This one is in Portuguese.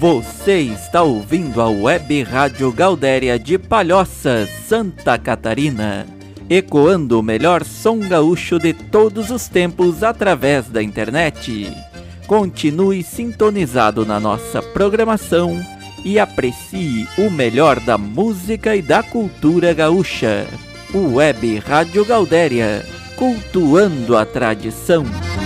Você está ouvindo a Web Rádio Gaudéria de Palhoça, Santa Catarina, ecoando o melhor som gaúcho de todos os tempos através da internet. Continue sintonizado na nossa programação e aprecie o melhor da música e da cultura gaúcha. Web Rádio Gaudéria, cultuando a tradição.